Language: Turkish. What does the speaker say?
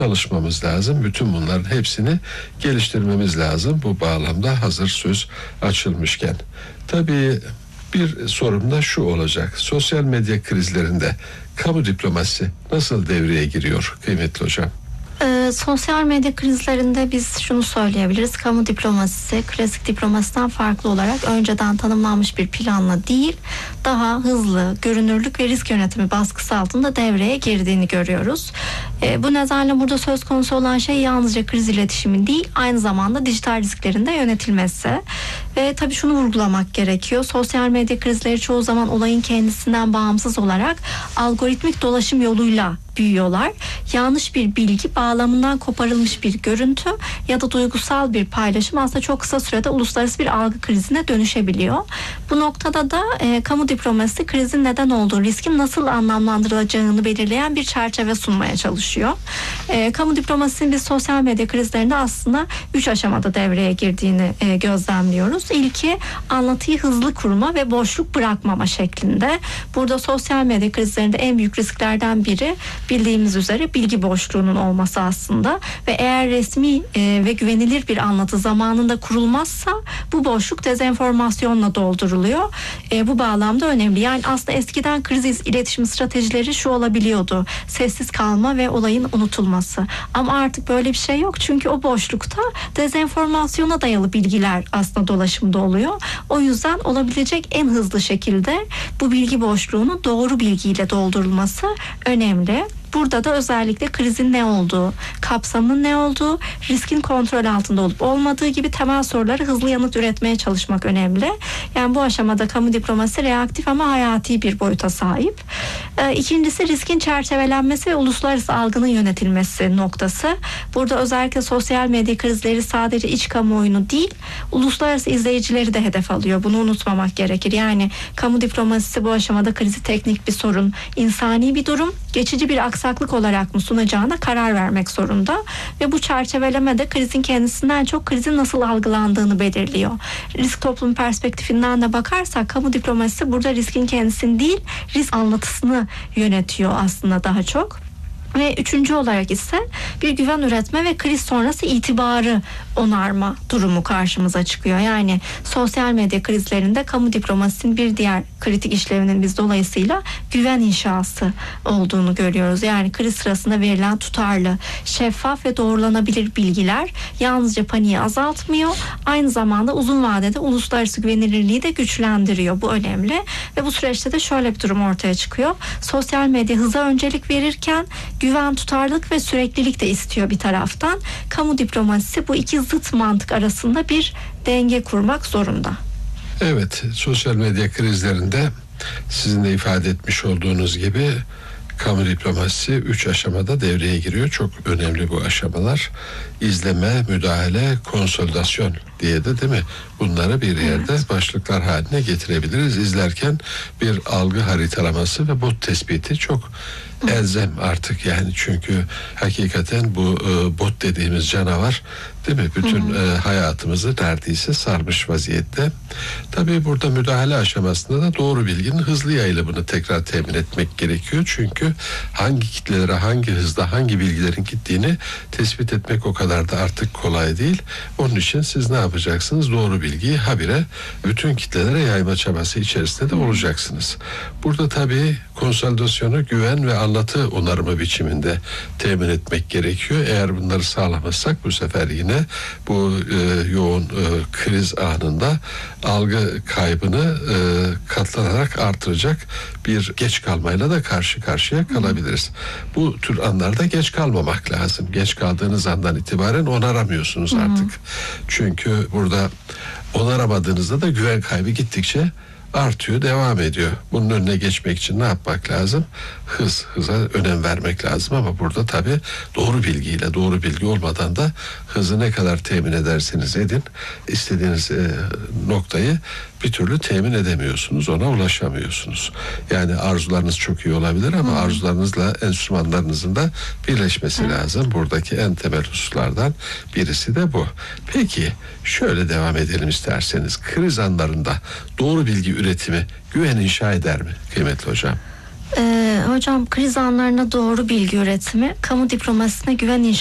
çalışmamız lazım. Bütün bunların hepsini geliştirmemiz lazım. Bu bağlamda hazır söz açılmışken. Tabii bir sorum da şu olacak. Sosyal medya krizlerinde kamu diplomasisi nasıl devreye giriyor kıymetli hocam? Sosyal medya krizlerinde biz şunu söyleyebiliriz. Kamu diplomasisi klasik diplomasiden farklı olarak önceden tanımlanmış bir planla değil, daha hızlı, görünürlük ve risk yönetimi baskısı altında devreye girdiğini görüyoruz. Bu nedenle burada söz konusu olan şey yalnızca kriz iletişimi değil, aynı zamanda dijital risklerin de yönetilmesi. Ve tabii şunu vurgulamak gerekiyor. Sosyal medya krizleri çoğu zaman olayın kendisinden bağımsız olarak algoritmik dolaşım yoluyla büyüyorlar. Yanlış bir bilgi, bağlamından koparılmış bir görüntü ya da duygusal bir paylaşım aslında çok kısa sürede uluslararası bir algı krizine dönüşebiliyor. Bu noktada da kamu diplomasisi krizin neden olduğu, riskin nasıl anlamlandırılacağını belirleyen bir çerçeve sunmaya çalışıyor. Kamu diplomasisinin biz sosyal medya krizlerinde aslında 3 aşamada devreye girdiğini gözlemliyoruz. İlki anlatıyı hızlı kurma ve boşluk bırakmama şeklinde. Burada sosyal medya krizlerinde en büyük risklerden biri bildiğimiz üzere bilgi boşluğunun olması aslında ve eğer resmi ve güvenilir bir anlatı zamanında kurulmazsa bu boşluk dezenformasyonla dolduruluyor. Bu bağlamda önemli. Yani aslında eskiden kriz iletişim stratejileri şu olabiliyordu. Sessiz kalma ve olayın unutulması. Ama artık böyle bir şey yok. Çünkü o boşlukta dezenformasyona dayalı bilgiler aslında dolaşımda oluyor. O yüzden olabilecek en hızlı şekilde bu bilgi boşluğunun doğru bilgiyle doldurulması önemli. Burada da özellikle krizin ne olduğu, kapsamının ne olduğu, riskin kontrol altında olup olmadığı gibi temel sorulara hızlı yanıt üretmeye çalışmak önemli. Yani bu aşamada kamu diplomasisi reaktif ama hayati bir boyuta sahip. İkincisi riskin çerçevelenmesi ve uluslararası algının yönetilmesi noktası. Burada özellikle sosyal medya krizleri sadece iç kamuoyunu değil, uluslararası izleyicileri de hedef alıyor. Bunu unutmamak gerekir. Yani kamu diplomasisi bu aşamada krizi teknik bir sorun, insani bir durum, geçici bir aksaklık olarak mı sunacağına karar vermek zorunda ve bu çerçeveleme de krizin kendisinden çok krizin nasıl algılandığını belirliyor. Risk toplum perspektifinden de bakarsak kamu diplomasisi burada riskin kendisini değil, risk anlatısını yönetiyor aslında daha çok. Ve üçüncü olarak ise bir güven üretme ve kriz sonrası itibarı onarma durumu karşımıza çıkıyor. Yani sosyal medya krizlerinde kamu diplomasisinin bir diğer kritik işlevinin biz dolayısıyla güven inşası olduğunu görüyoruz. Yani kriz sırasında verilen tutarlı, şeffaf ve doğrulanabilir bilgiler yalnızca paniği azaltmıyor, aynı zamanda uzun vadede uluslararası güvenilirliği de güçlendiriyor. Bu önemli ve bu süreçte de şöyle bir durum ortaya çıkıyor. Sosyal medya hıza öncelik verirken güven, tutarlılık ve süreklilik de istiyor bir taraftan. Kamu diplomasisi bu iki zıt mantık arasında bir denge kurmak zorunda. Evet, sosyal medya krizlerinde sizin de ifade etmiş olduğunuz gibi kamu diplomasisi 3 aşamada devreye giriyor. Çok önemli bu aşamalar. İzleme, müdahale, konsolidasyon diye de değil mi? Bunları bir yerde başlıklar haline getirebiliriz. İzlerken bir algı haritalaması ve bot tespiti çok elzem artık yani, çünkü hakikaten bu bot dediğimiz canavar değil mi? Bütün hayatımızı neredeyse sarmış vaziyette. Tabii burada müdahale aşamasında da doğru bilginin hızlı yayılımını tekrar temin etmek gerekiyor. Çünkü hangi kitlelere, hangi hızda, hangi bilgilerin gittiğini tespit etmek o kadar da artık kolay değil. Onun için siz ne yapacaksınız? Doğru bilgiyi habire bütün kitlelere yayma çabası içerisinde de olacaksınız. Burada tabii konsolidasyonu güven ve anlatı onarımı biçiminde temin etmek gerekiyor. Eğer bunları sağlamazsak bu sefer yine bu yoğun kriz anında algı kaybını katlanarak artıracak bir geç kalmayla da karşı karşıya kalabiliriz. Bu tür anlarda geç kalmamak lazım. Geç kaldığınız andan itibaren onaramıyorsunuz artık. Çünkü burada onaramadığınızda da güven kaybı gittikçe artıyor, devam ediyor. Bunun önüne geçmek için ne yapmak lazım? Hıza önem vermek lazım ama burada tabii doğru bilgiyle, doğru bilgi olmadan da hızı ne kadar temin ederseniz edin, istediğiniz noktayı bir türlü temin edemiyorsunuz, ona ulaşamıyorsunuz. Yani arzularınız çok iyi olabilir ama arzularınızla enstrümanlarınızın da birleşmesi lazım. Buradaki en temel hususlardan birisi de bu. Peki şöyle devam edelim isterseniz. Kriz anlarında doğru bilgi üretimi güven inşa eder mi kıymetli hocam? Hocam kriz anlarına doğru bilgi üretimi, kamu diplomasisine güven